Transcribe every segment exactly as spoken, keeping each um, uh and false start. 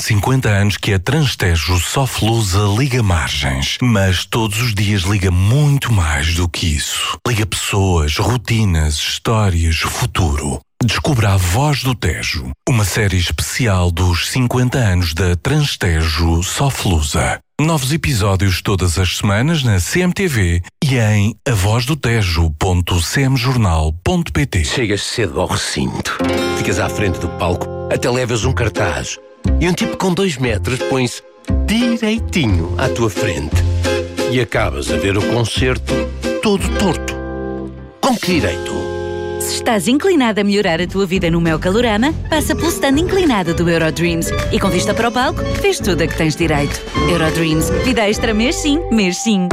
cinquenta anos que a Transtejo Soflusa liga margens, mas todos os dias liga muito mais do que isso. Liga pessoas, rotinas, histórias, futuro. Descubra A Voz do Tejo, uma série especial dos cinquenta anos da Transtejo Soflusa. Novos episódios todas as semanas na C M T V e em avozdotejo ponto c m jornal ponto p t. Chegas cedo ao recinto, ficas à frente do palco, até levas um cartaz e um tipo com dois metros põe-se direitinho à tua frente e acabas a ver o concerto todo torto. Com que direito? Se estás inclinado a melhorar a tua vida no Meu Calorama, passa pelo stand inclinado do Eurodreams e com vista para o palco, vês tudo a que tens direito. Eurodreams, vida extra mês sim, mês sim.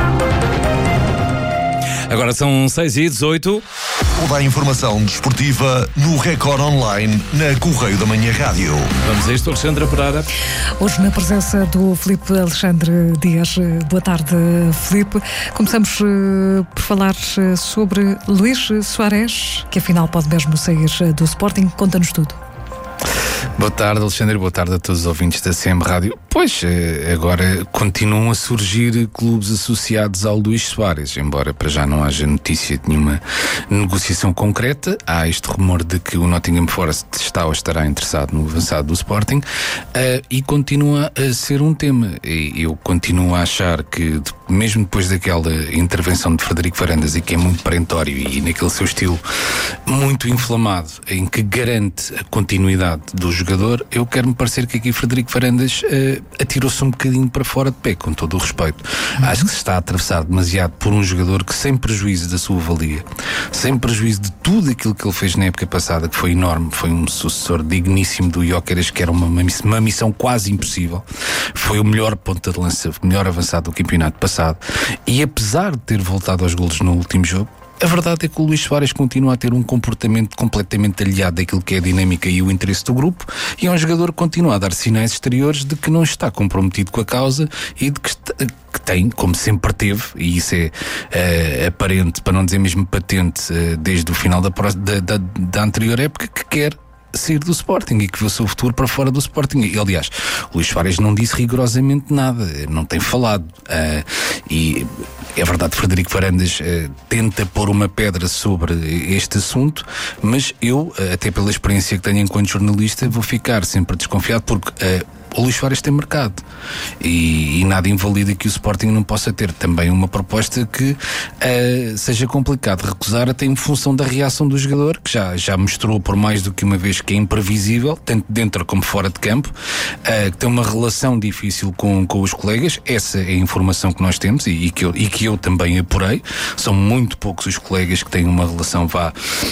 Agora são seis e dezoito. Toda a informação desportiva no Record Online, na Correio da Manhã Rádio. Vamos a isto, Alexandra Pereira. Hoje na presença do Filipe Alexandre Dias. Boa tarde, Filipe. Começamos uh, por falar uh, sobre Luís Soares, que afinal pode mesmo sair uh, do Sporting. Conta-nos tudo. Boa tarde, Alexandre, boa tarde a todos os ouvintes da C M Rádio. Pois, agora continuam a surgir clubes associados ao Luís Soares, embora para já não haja notícia de nenhuma negociação concreta. Há este rumor de que o Nottingham Forest está ou estará interessado no avançado do Sporting, uh, e continua a ser um tema. E eu continuo a achar que, mesmo depois daquela intervenção de Frederico Varandas, e que é muito perentório e naquele seu estilo muito inflamado, em que garante a continuidade do jogador, eu quero-me parecer que aqui Frederico Varandas uh, atirou-se um bocadinho para fora de pé, com todo o respeito. Uhum. Acho que se está a atravessar demasiado por um jogador que, sem prejuízo da sua valia, sem prejuízo de tudo aquilo que ele fez na época passada, que foi enorme, foi um sucessor digníssimo do Gyökeres, que era uma, uma missão quase impossível, foi o melhor ponta de lança, o melhor avançado do campeonato passado, e apesar de ter voltado aos golos no último jogo, a verdade é que o Luís Soares continua a ter um comportamento completamente aliado daquilo que é a dinâmica e o interesse do grupo, e é um jogador que continua a dar sinais exteriores de que não está comprometido com a causa e de que, está, que tem, como sempre teve, e isso é uh, aparente, para não dizer mesmo patente, uh, desde o final da, da, da, da anterior época, que quer sair do Sporting e que vê o seu futuro para fora do Sporting. E, aliás, Luís Soares não disse rigorosamente nada, não tem falado, uh, e é verdade que Frederico Varandas uh, tenta pôr uma pedra sobre este assunto, mas eu, uh, até pela experiência que tenho enquanto jornalista, vou ficar sempre desconfiado, porque uh, o Luís Soares tem mercado e, e nada invalida que o Sporting não possa ter também uma proposta que uh, seja complicado de recusar, até em função da reação do jogador, que já, já mostrou por mais do que uma vez que é imprevisível, tanto dentro como fora de campo, uh, que tem uma relação difícil com, com os colegas. Essa é a informação que nós temos e, e, que eu, e que eu também apurei. São muito poucos os colegas que têm uma relação vá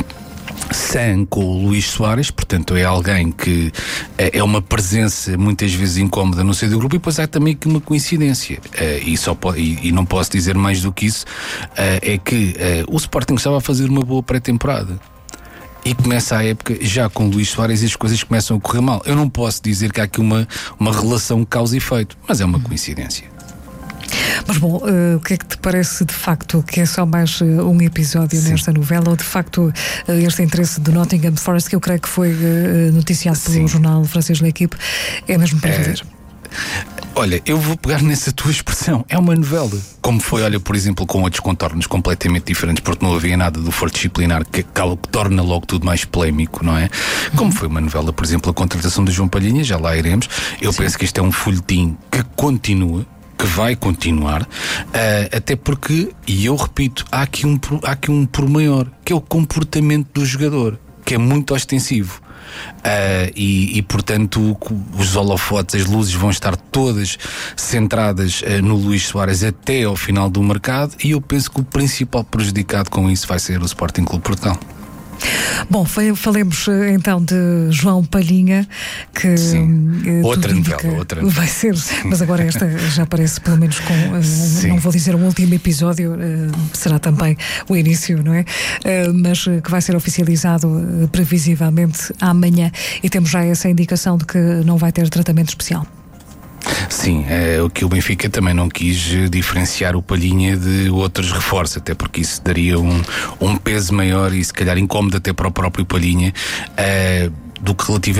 sã com o Luís Soares, portanto é alguém que é uma presença muitas vezes incómoda no seio do grupo. E depois há também que uma coincidência, uh, e, só po- e, e não posso dizer mais do que isso, uh, é que uh, o Sporting estava a fazer uma boa pré-temporada e começa a época já com o Luís Soares e as coisas começam a correr mal. Eu não posso dizer que há aqui uma, uma relação causa e efeito, mas é uma coincidência. Mas bom, uh, o que é que te parece de facto que é só mais uh, um episódio Sim. nesta novela, ou de facto uh, este interesse do Nottingham Forest, que eu creio que foi uh, noticiado Sim. pelo jornal francês L'Équipe, é mesmo para ver? É... Olha, eu vou pegar nessa tua expressão, é uma novela. Como foi, olha, por exemplo, com outros contornos completamente diferentes, porque não havia nada do foro disciplinar que, que torna logo tudo mais polémico, não é? Como foi uma novela, por exemplo, a contratação do João Palhinha, já lá iremos. Eu Sim. penso que isto é um folhetim que continua, que vai continuar, uh, até porque, e eu repito, há aqui, um, há aqui um por maior, que é o comportamento do jogador, que é muito ostensivo. Uh, e, e portanto os holofotes, as luzes vão estar todas centradas uh, no Luís Soares até ao final do mercado, e eu penso que o principal prejudicado com isso vai ser o Sporting Clube Portugal. Bom, falemos então de João Palhinha, que Sim. outra novela, outra novela. Vai ser, mas agora esta já parece pelo menos com, uh, não vou dizer um último episódio, uh, será também o início, não é? Uh, mas uh, que vai ser oficializado uh, previsivelmente amanhã, e temos já essa indicação de que não vai ter tratamento especial. Sim, é, o que o Benfica também não quis diferenciar o Palhinha de outros reforços, até porque isso daria um, um peso maior e se calhar incómodo até para o próprio Palhinha, é, do que relativamente